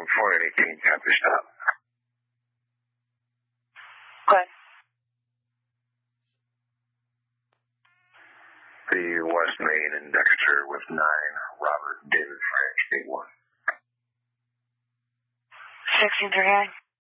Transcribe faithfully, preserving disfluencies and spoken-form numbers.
for anything, have to stop. Good. The West Main and Dexter with nine, Robert David Frank, eight one. sixteen thirty-nine.